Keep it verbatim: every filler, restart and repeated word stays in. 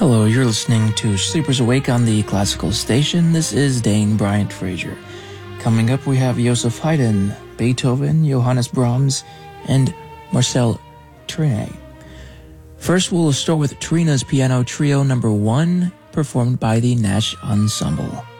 Hello, you're listening to Sleepers Awake on the Classical Station. This is Dane Bryant Frazier. Coming up, we have Joseph Haydn, Beethoven, Johannes Brahms, and Marcel Trenet. First, we'll start with Trina's Piano Trio number one, performed by the Nash Ensemble.